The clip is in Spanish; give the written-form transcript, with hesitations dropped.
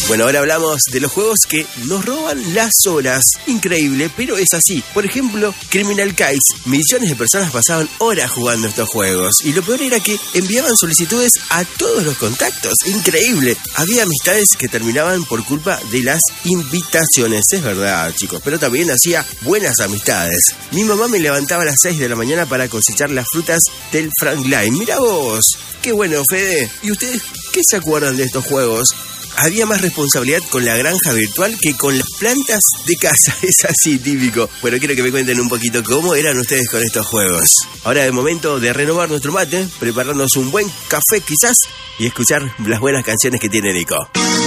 Bueno, ahora hablamos de los juegos que nos roban las horas. Increíble, pero es así. Por ejemplo, Criminal Case. Millones de personas pasaban horas jugando estos juegos. Y lo peor era que enviaban solicitudes a todos los contactos. Increíble. Había amistades que terminaban por culpa de las invitaciones. Es verdad, chicos. Pero también hacía buenas amistades. Mi mamá me levantaba a las 6 de la mañana para cosechar las frutas del Franklin. Mira vos. Qué bueno, Fede. ¿Y ustedes qué se acuerdan de estos juegos? Había más responsabilidad con la granja virtual que con las plantas de casa. Es así, típico. Bueno, quiero que me cuenten un poquito cómo eran ustedes con estos juegos. Ahora es momento de renovar nuestro mate, prepararnos un buen café quizás y escuchar las buenas canciones que tiene Nico.